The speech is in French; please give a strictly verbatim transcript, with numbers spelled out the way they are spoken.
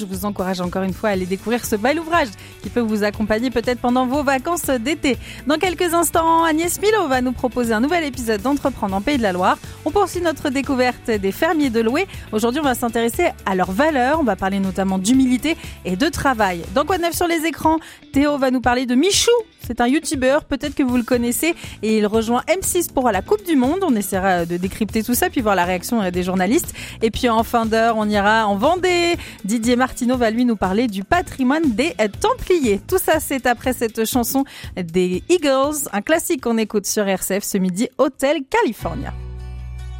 Je vous encourage encore une fois à aller découvrir ce bel ouvrage qui peut vous accompagner peut-être pendant vos vacances d'été. Dans quelques instants, Agnès Milo va nous proposer un nouvel épisode d'Entreprendre en Pays de la Loire. On poursuit notre découverte des fermiers de Loué. Aujourd'hui, on va s'intéresser à leurs valeurs. On va parler notamment d'humilité et de travail. Dans Quoi de neuf sur les écrans, Théo va nous parler de Michou. C'est un youtubeur, peut-être que vous le connaissez, et il rejoint M six pour la Coupe du Monde. On essaiera de décrypter tout ça, puis voir la réaction des journalistes. Et puis en fin d'heure, on ira en Vendée. Didier Martineau va lui nous parler du patrimoine des Templiers. Tout ça, c'est après cette chanson des Eagles, un classique qu'on écoute sur R C F ce midi, Hotel California.